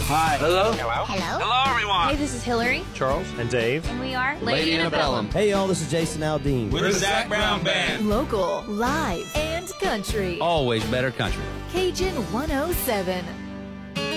Hi. Hello. Hello. Hello. Hello, everyone. Hey, this is Hillary. Charles. And Dave. And we are Lady Antebellum. Hey, y'all, this is Jason Aldean. We're the Zach Brown Band. Local, live, and country. Always better country. Cajun 107.